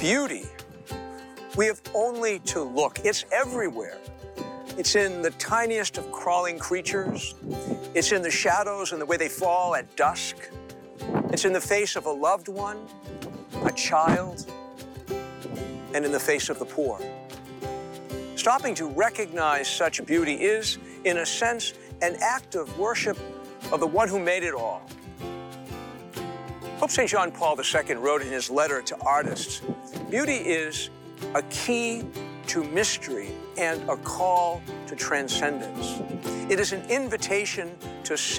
Beauty, we have only to look. It's everywhere. It's in the tiniest of crawling creatures. It's in the shadows and the way they fall at dusk. It's in the face of a loved one, a child, and in the face of the poor. Stopping to recognize such beauty is, in a sense, an act of worship of the one who made it all. Pope St. John Paul II wrote in his letter to artists, beauty is a key to mystery and a call to transcendence. It is an invitation to